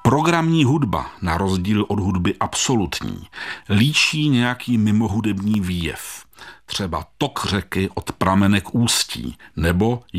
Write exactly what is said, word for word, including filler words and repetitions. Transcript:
Programní hudba, na rozdíl od hudby absolutní, líčí nějaký mimohudební výjev. Třeba tok řeky od pramenek ústí, nebo